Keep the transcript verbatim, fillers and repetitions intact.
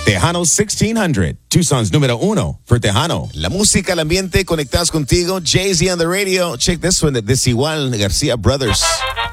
Tejano sixteen hundred, Tucson's número uno for Tejano. La música, el ambiente, conectados contigo. Jay-Z on the radio. Check this one, the Desigual Garcia Brothers.